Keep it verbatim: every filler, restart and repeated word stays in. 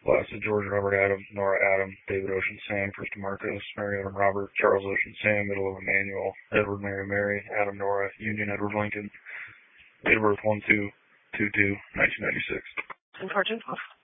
Last of George Robert Adam, Nora Adam, David Ocean Sam, First Marcos, Mary Adam Robert, Charles Ocean Sam, Middle of Emmanuel, Edward Mary Mary, Adam Nora, Union Edward Lincoln, date of birth one two two two nineteen ninety-six. Sergeant.